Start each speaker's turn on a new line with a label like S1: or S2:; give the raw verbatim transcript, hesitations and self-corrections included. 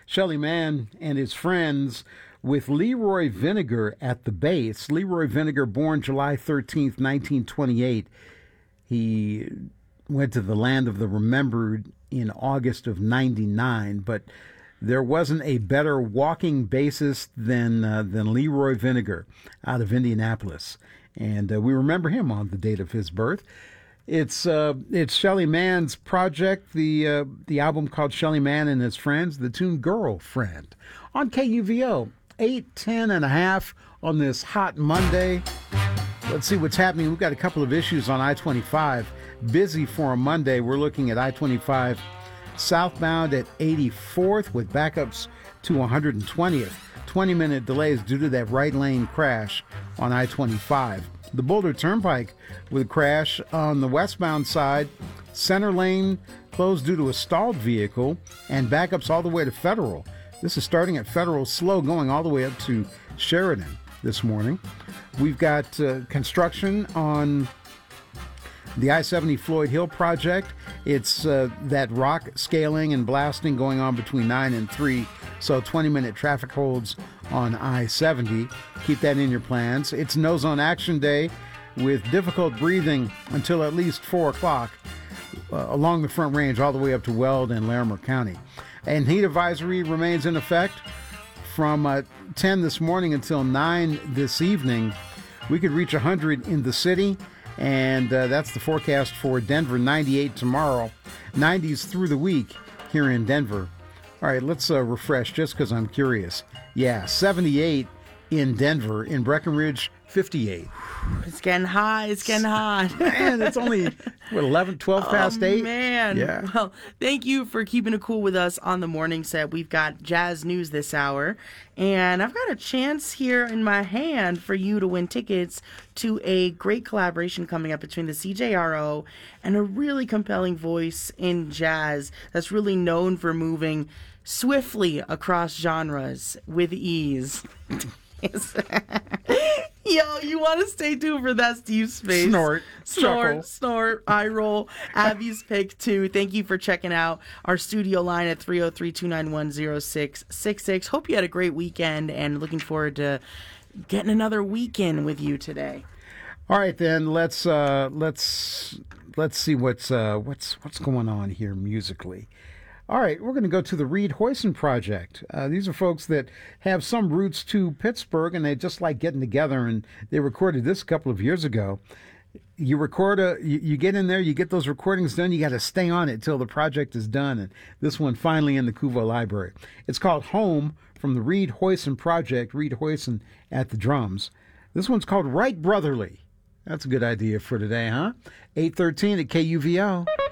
S1: Shelly Manne and his friends with Leroy Vinnegar at the bass. Leroy Vinnegar, born July thirteenth, nineteen twenty-eight. He went to the land of the remembered in August of ninety-nine, but there wasn't a better walking bassist than uh, than Leroy Vinnegar out of Indianapolis, and uh, we remember him on the date of his birth. It's uh, it's Shelly Manne's project, the uh, the album called Shelly Manne and His Friends, the tune Girlfriend, on K U V O, eight ten and a half on this hot Monday. Let's see what's happening. We've got a couple of issues on I twenty-five. Busy for a Monday. We're looking at I twenty-five southbound at eighty-fourth with backups to one hundred twentieth. twenty-minute delays due to that right lane crash on I twenty-five. The Boulder Turnpike with a crash on the westbound side. Center lane closed due to a stalled vehicle, and backups all the way to Federal. This is starting at Federal, slow going all the way up to Sheridan this morning. We've got uh, construction on the I seventy Floyd Hill project. It's uh, that rock scaling and blasting going on between nine and three, so twenty-minute traffic holds on I seventy. Keep that in your plans. It's No Zone Action Day with difficult breathing until at least four o'clock uh, along the Front Range all the way up to Weld and Larimer County. And heat advisory remains in effect from uh, ten this morning until nine this evening. We could reach one hundred in the city. And uh, that's the forecast for Denver. ninety-eight tomorrow, nineties through the week here in Denver. All right, let's uh, refresh just because I'm curious. Yeah, seventy-eight in Denver. In Breckenridge, fifty-eight.
S2: It's getting hot. It's getting hot.
S1: Man, it's only, what, eleven, twelve past
S2: oh,
S1: eight?
S2: man.
S1: Yeah.
S2: Well, thank you for keeping it cool with us on the morning set. We've got jazz news this hour, and I've got a chance here in my hand for you to win tickets to a great collaboration coming up between the C J R O and a really compelling voice in jazz that's really known for moving swiftly across genres with ease. Yo, you want to stay tuned for that, Steve Space.
S1: Snort,
S2: snort,
S1: chuckle.
S2: snort, eye roll. Abby's pick, too. Thank you for checking out our studio line at three oh three, two nine one, oh six six six. Hope you had a great weekend and looking forward to getting another weekend with you today.
S1: All right, then let's uh, let's let's see what's uh, what's what's going on here musically. All right, we're going to go to the Reed Hoyson Project. Uh, these are folks that have some roots to Pittsburgh, and they just like getting together, and they recorded this a couple of years ago. You record a, you, you get in there, you get those recordings done, you got to stay on it till the project is done, and this one finally in the Kuvo Library. It's called Home from the Reed Hoyson Project, Reed Hoyson at the drums. This one's called Right Brotherly. That's a good idea for today, huh? eight thirteen at K U V O.